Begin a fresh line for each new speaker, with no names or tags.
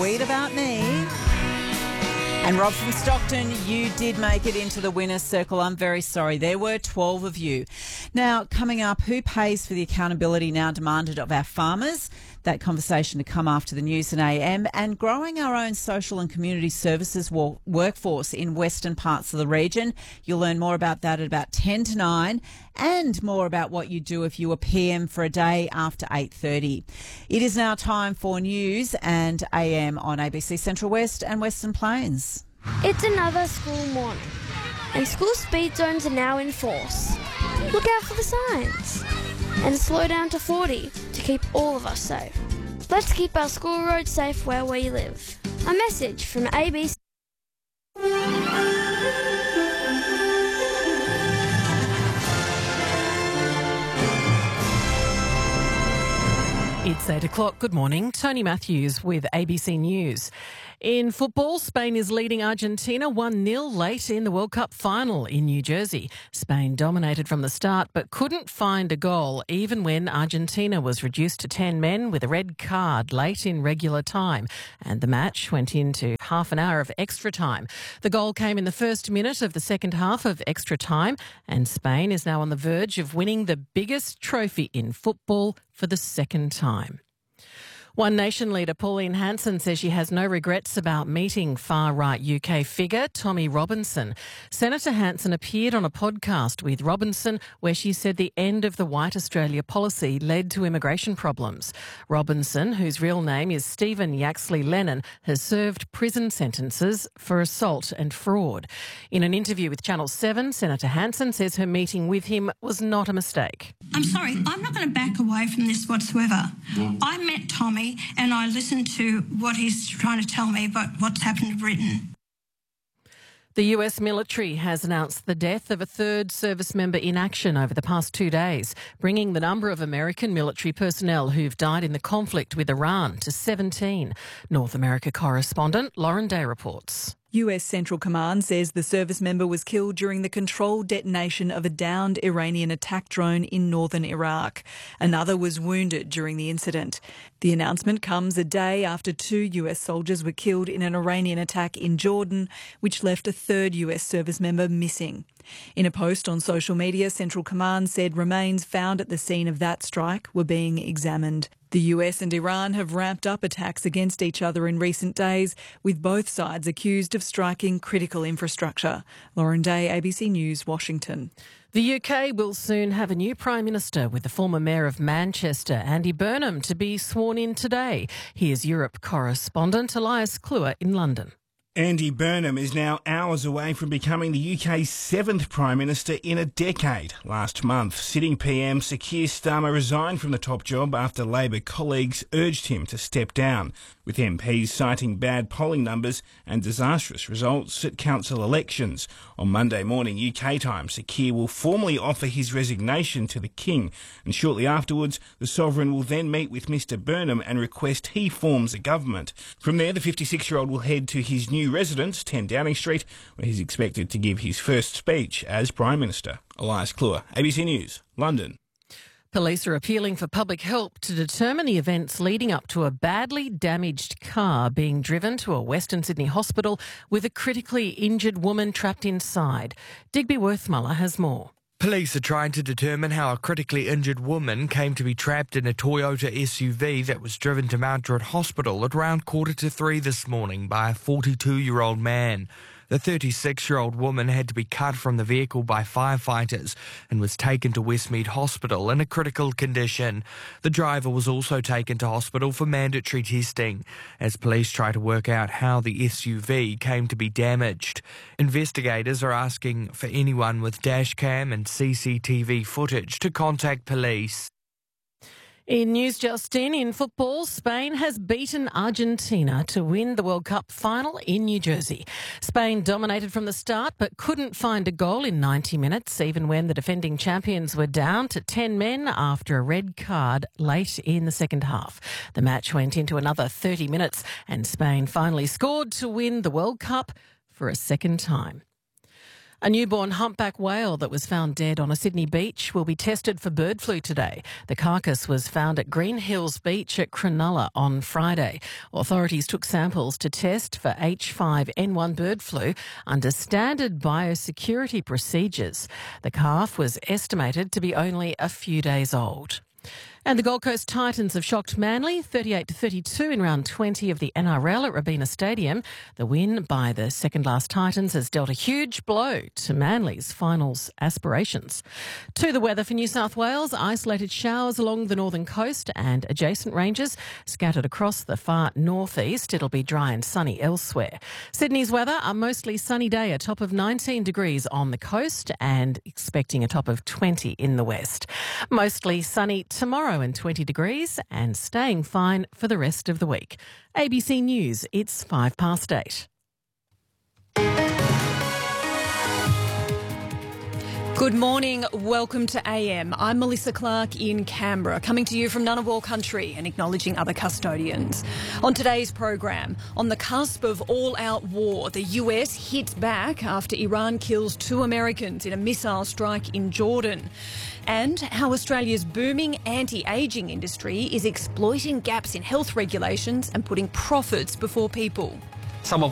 Sweet About Me. And Rob from Stockton, you did make it into the winner's circle. I'm very sorry. There were 12 of you. Now, coming up, who pays for the accountability now demanded of our farmers? That conversation to come after the news and AM. And growing our own social and community services workforce in western parts of the region. You'll learn more about that at about 10 to 9 and more about what you do if you were PM for a day after 8:30. It is now time for news and AM on ABC Central West and Western Plains.
It's another school morning, and school speed zones are now in force. Look out for the signs, and slow down to 40 to keep all of us safe. Let's keep our school roads safe where we live. A message from ABC.
It's 8 o'clock. Good morning. Tony Matthews with ABC News. In football, Spain is leading Argentina 1-0 late in the World Cup final in New Jersey. Spain dominated from the start but couldn't find a goal even when Argentina was reduced to 10 men with a red card late in regular time. And the match went into half an hour of extra time. The goal came in the first minute of the second half of extra time, and Spain is now on the verge of winning the biggest trophy in football for the second time. One Nation leader, Pauline Hanson, says she has no regrets about meeting far-right UK figure Tommy Robinson. Senator Hanson appeared on a podcast with Robinson where she said the end of the White Australia policy led to immigration problems. Robinson, whose real name is Stephen Yaxley Lennon, has served prison sentences for assault and fraud. In an interview with Channel 7, Senator Hanson says her meeting with him was not a mistake.
I'm sorry, I'm not going to back away from this whatsoever. I met Tommy and I listened to what he's trying to tell me about what's happened to Britain.
The US military has announced the death of a third service member in action over the past 2 days, bringing the number of American military personnel who've died in the conflict with Iran to 17. North America correspondent Lauren Day reports.
US Central Command says the service member was killed during the controlled detonation of a downed Iranian attack drone in northern Iraq. Another was wounded during the incident. The announcement comes a day after 2 US soldiers were killed in an Iranian attack in Jordan, which left a third US service member missing. In a post on social media, Central Command said remains found at the scene of that strike were being examined. The US and Iran have ramped up attacks against each other in recent days, with both sides accused of striking critical infrastructure. Lauren Day, ABC News, Washington.
The UK will soon have a new Prime Minister, with the former Mayor of Manchester, Andy Burnham, to be sworn in today. Here's Europe correspondent Elias Kluwer in London.
Andy Burnham is now hours away from becoming the UK's 7th Prime Minister in a decade. Last month, sitting PM Sir Keir Starmer resigned from the top job after Labor colleagues urged him to step down, with MPs citing bad polling numbers and disastrous results at council elections. On Monday morning UK time, Sir Keir will formally offer his resignation to the King, and shortly afterwards, the Sovereign will then meet with Mr Burnham and request he forms a government. From there, the 56-year-old will head to his new residence, 10 Downing Street, where he's expected to give his first speech as Prime Minister. Elias Kluwer, ABC News, London.
Police are appealing for public help to determine the events leading up to a badly damaged car being driven to a Western Sydney hospital with a critically injured woman trapped inside. Digby Worthmuller has more.
Police are trying to determine how a critically injured woman came to be trapped in a Toyota SUV that was driven to Mount Druitt Hospital at around 2:45 this morning by a 42-year-old man. The 36-year-old woman had to be cut from the vehicle by firefighters and was taken to Westmead Hospital in a critical condition. The driver was also taken to hospital for mandatory testing as police try to work out how the SUV came to be damaged. Investigators are asking for anyone with dashcam and CCTV footage to contact police.
In News Just in football, Spain has beaten Argentina to win the World Cup final in New Jersey. Spain dominated from the start but couldn't find a goal in 90 minutes, even when the defending champions were down to 10 men after a red card late in the second half. The match went into another 30 minutes and Spain finally scored to win the World Cup for a second time. A newborn humpback whale that was found dead on a Sydney beach will be tested for bird flu today. The carcass was found at Green Hills Beach at Cronulla on Friday. Authorities took samples to test for H5N1 bird flu under standard biosecurity procedures. The calf was estimated to be only a few days old. And the Gold Coast Titans have shocked Manly 38-32 in round 20 of the NRL at Robina Stadium. The win by the second-last Titans has dealt a huge blow to Manly's finals aspirations. To the weather for New South Wales, isolated showers along the northern coast and adjacent ranges scattered across the far northeast. It'll be dry and sunny elsewhere. Sydney's weather, a mostly sunny day, a top of 19 degrees on the coast and expecting a top of 20 in the west. Mostly sunny tomorrow and 20 degrees and staying fine for the rest of the week. ABC News, it's 8:05.
Good morning, welcome to AM. I'm Melissa Clark in Canberra, coming to you from Ngunnawal country and acknowledging other custodians. On today's program, on the cusp of all-out war, the US hits back after Iran kills 2 Americans in a missile strike in Jordan. And how Australia's booming anti-ageing industry is exploiting gaps in health regulations and putting profits before people.
Some of